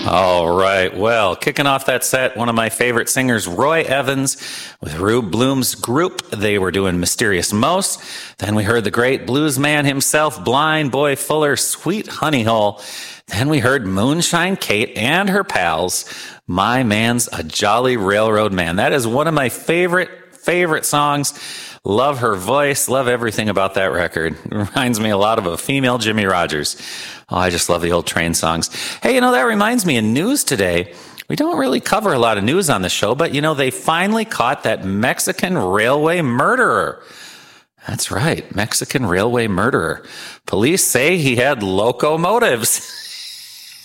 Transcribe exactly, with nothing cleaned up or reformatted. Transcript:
All right. Well, kicking off that set, one of my favorite singers, Roy Evans, with Rube Bloom's group. They were doing Mysterious Most. Then we heard the great blues man himself, Blind Boy Fuller, Sweet Honey Hole. Then we heard Moonshine Kate and her pals, My Man's a Jolly Railroad Man. That is one of my favorite, favorite songs. Love her voice. Love everything about that record. Reminds me a lot of a female Jimmy Rogers. Oh, I just love the old train songs. Hey, you know, that reminds me, in news today, we don't really cover a lot of news on the show, but, you know, they finally caught that Mexican railway murderer. That's right, Mexican railway murderer. Police say he had locomotives.